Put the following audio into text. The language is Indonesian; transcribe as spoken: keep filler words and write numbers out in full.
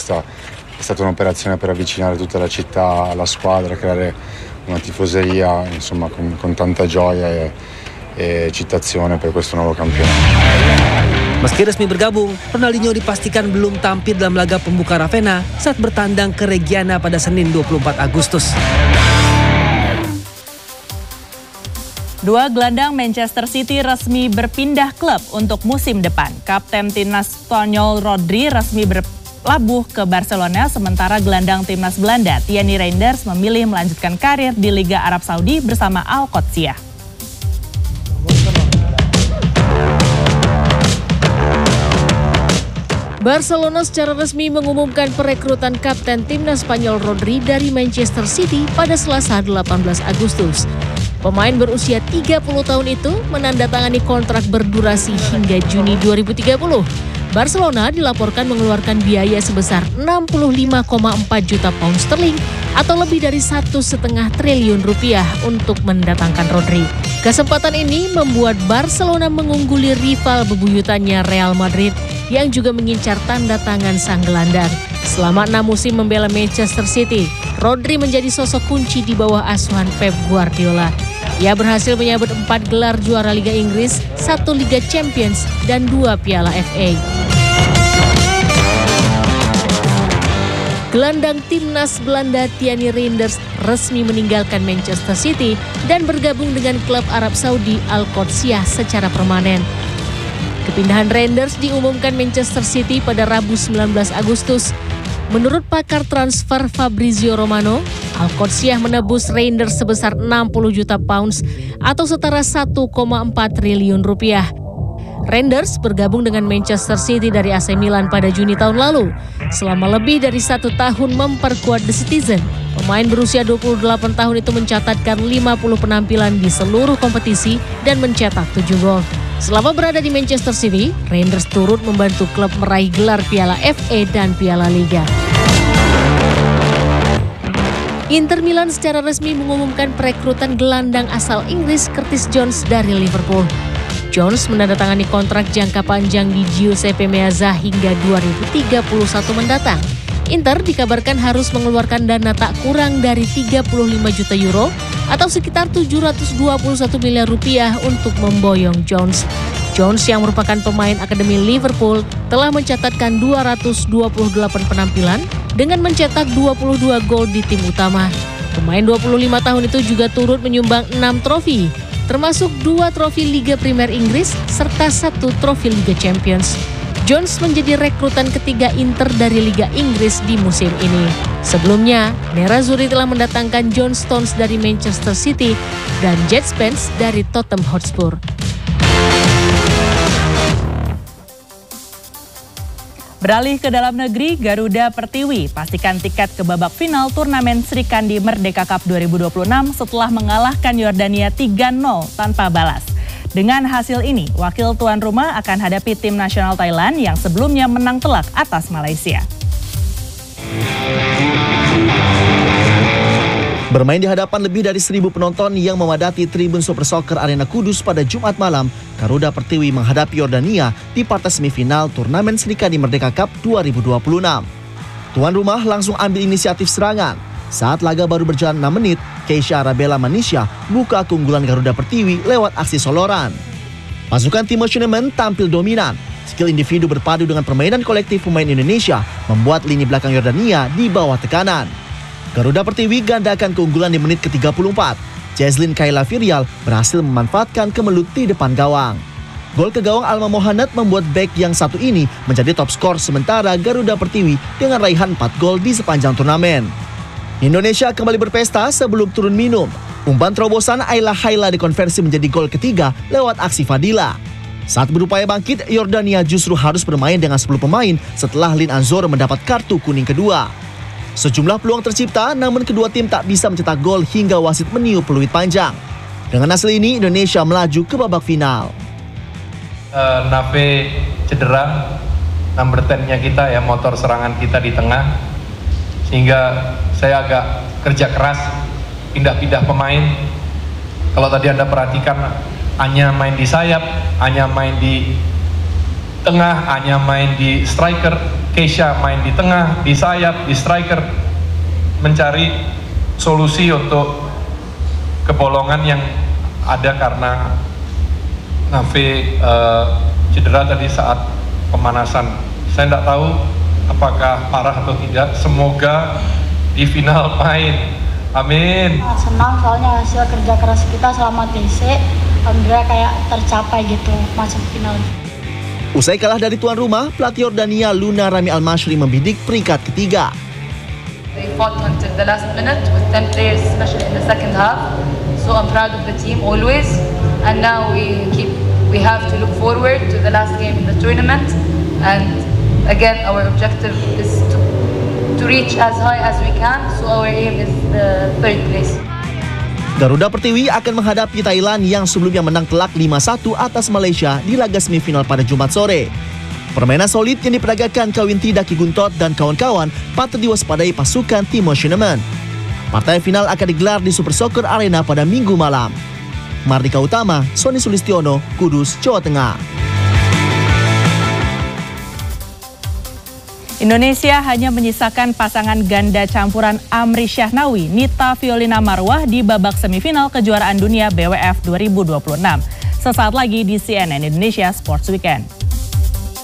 questa è stata un'operazione per avvicinare tutta la città alla squadra, creare una tifoseria insomma con, con tanta gioia e, e eccitazione per questo nuovo campionato. Meski resmi bergabung, Ronaldinho dipastikan belum tampil dalam laga pembuka Ravenna saat bertandang ke Reggiana pada Senin dua puluh empat Agustus. Dua gelandang Manchester City resmi berpindah klub untuk musim depan. Kapten timnas Spanyol Rodri resmi berlabuh ke Barcelona, sementara gelandang timnas Belanda Thierry Reinders memilih melanjutkan karir di Liga Arab Saudi bersama Al-Qadsiah. Barcelona secara resmi mengumumkan perekrutan kapten timnas Spanyol Rodri dari Manchester City pada Selasa delapan belas Agustus. Pemain berusia tiga puluh tahun itu menandatangani kontrak berdurasi hingga Juni dua ribu tiga puluh. Barcelona dilaporkan mengeluarkan biaya sebesar enam puluh lima koma empat juta pound sterling atau lebih dari satu setengah triliun rupiah untuk mendatangkan Rodri. Kesempatan ini membuat Barcelona mengungguli rival bebuyutannya Real Madrid yang juga mengincar tanda tangan sang gelandang. Selama enam musim membela Manchester City, Rodri menjadi sosok kunci di bawah asuhan Pep Guardiola. Ia berhasil menyabet empat gelar juara Liga Inggris, satu Liga Champions, dan dua Piala F A. Gelandang timnas Belanda Thierry Reinders resmi meninggalkan Manchester City dan bergabung dengan klub Arab Saudi Al-Qadsiah secara permanen. Kepindahan Reinders diumumkan Manchester City pada Rabu sembilan belas Agustus. Menurut pakar transfer Fabrizio Romano, Al-Qadsiah menebus Reinders sebesar enam puluh juta pounds atau setara satu koma empat triliun rupiah. Reinders bergabung dengan Manchester City dari A C Milan pada Juni tahun lalu. Selama lebih dari satu tahun memperkuat The Citizen, pemain berusia dua puluh delapan tahun itu mencatatkan lima puluh penampilan di seluruh kompetisi dan mencetak tujuh gol. Selama berada di Manchester City, Reinders turut membantu klub meraih gelar Piala F A dan Piala Liga. Inter Milan secara resmi mengumumkan perekrutan gelandang asal Inggris Curtis Jones dari Liverpool. Jones menandatangani kontrak jangka panjang di Giuseppe Meazza hingga dua ribu tiga puluh satu mendatang. Inter dikabarkan harus mengeluarkan dana tak kurang dari tiga puluh lima juta euro atau sekitar tujuh ratus dua puluh satu miliar rupiah untuk memboyong Jones. Jones yang merupakan pemain akademi Liverpool telah mencatatkan dua ratus dua puluh delapan penampilan dengan mencetak dua puluh dua gol di tim utama. Pemain dua puluh lima tahun itu juga turut menyumbang enam trofi, termasuk dua trofi Liga Primer Inggris serta satu trofi Liga Champions. Jones menjadi rekrutan ketiga Inter dari Liga Inggris di musim ini. Sebelumnya, Nerazzurri telah mendatangkan John Stones dari Manchester City dan Jed Spence dari Tottenham Hotspur. Beralih ke dalam negeri, Garuda Pertiwi pastikan tiket ke babak final turnamen Sri Kandi Merdeka Cup dua ribu dua puluh enam setelah mengalahkan Yordania tiga nol tanpa balas. Dengan hasil ini, wakil tuan rumah akan hadapi tim nasional Thailand yang sebelumnya menang telak atas Malaysia. Bermain di hadapan lebih dari seribu penonton yang memadati tribun Super Soccer Arena Kudus pada Jumat malam, Garuda Pertiwi menghadapi Yordania di partai semifinal turnamen Sri Kandi Merdeka Cup dua ribu dua puluh enam. Tuan rumah langsung ambil inisiatif serangan. Saat laga baru berjalan enam menit, Keisha Arabella Manisha buka keunggulan Garuda Pertiwi lewat aksi soloran. Pasukan tim Motionemen tampil dominan. Skill individu berpadu dengan permainan kolektif pemain Indonesia membuat lini belakang Yordania di bawah tekanan. Garuda Pertiwi gandakan keunggulan di menit ke tiga puluh empat. Jazlyn Kayla Virial berhasil memanfaatkan kemelut di depan gawang. Gol ke gawang Alma Mohanad membuat bek yang satu ini menjadi top skor sementara Garuda Pertiwi dengan raihan empat gol di sepanjang turnamen. Indonesia kembali berpesta sebelum turun minum. Umpan terobosan Ayla Haila dikonversi menjadi gol ketiga lewat aksi Fadila. Saat berupaya bangkit, Yordania justru harus bermain dengan sepuluh pemain setelah Lin Anzor mendapat kartu kuning kedua. Sejumlah peluang tercipta, namun kedua tim tak bisa mencetak gol hingga wasit meniup peluit panjang. Dengan hasil ini, Indonesia melaju ke babak final. Uh, Nave cedera, number sepuluh-nya kita ya, motor serangan kita di tengah. Sehingga saya agak kerja keras, pindah-pindah pemain. Kalau tadi Anda perhatikan, Anya main di sayap, Anya main di tengah, Anya main di striker, Keisha main di tengah, di sayap, di striker, mencari solusi untuk kebolongan yang ada karena Nave uh, cedera tadi saat pemanasan. Saya tidak tahu apakah parah atau tidak, semoga di final main. Amin. Senang soalnya hasil kerja keras kita selama T C, alhamdulillah kayak tercapai gitu masuk final. Usai kalah dari tuan rumah, pelatih Yordania Luna Rami Al-Mashri membidik peringkat ketiga. They fought until the last minute with ten players, especially in the second half. So I'm proud of the team always. And now we keep, we have to look forward to the last game in the tournament. And again, our objective is to, to reach as high as we can. So our aim is the third place. Garuda Pertiwi akan menghadapi Thailand yang sebelumnya menang telak lima satu atas Malaysia di laga semifinal pada Jumat sore. Permainan solid yang diperagakan Kawinti Daki Guntot dan kawan-kawan patut diwaspadai pasukan Timo Schuenemann. Partai final akan digelar di Super Soccer Arena pada Minggu malam. Mardika Utama, Sony Sulistiono, Kudus, Jawa Tengah. Indonesia hanya menyisakan pasangan ganda campuran Amri Syahnawi, Nita Violina Marwah di babak semifinal kejuaraan dunia B W F dua ribu dua puluh enam. Sesaat lagi di C N N Indonesia Sports Weekend.